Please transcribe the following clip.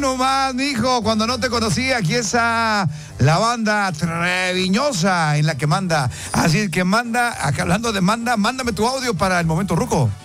nomás, mijo, cuando no te conocía, aquí está la banda treviñosa en la que manda. Así que manda, acá hablando de manda, mándame tu audio para el momento ruco.